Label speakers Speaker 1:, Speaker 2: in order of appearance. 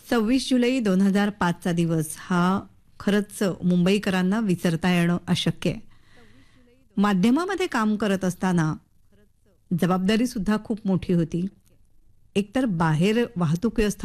Speaker 1: 26 जुलै 2005चा दिवस हा खरंच मुंबईकरांना विसरता येणं अशक्य आहे. माध्यमामध्ये काम करत असताना जबाबदारी सुद्धा खूप मोठी होती. एकतर बाहेर वाहतूक व्यवस्था